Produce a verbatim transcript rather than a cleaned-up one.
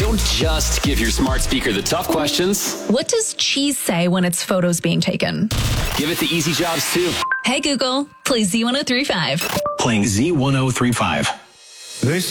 Don't just give your smart speaker the tough questions. What does cheese say when its photo's being taken? Give it the easy jobs too. Hey Google, play Z one oh three five. Playing Z one oh three five. They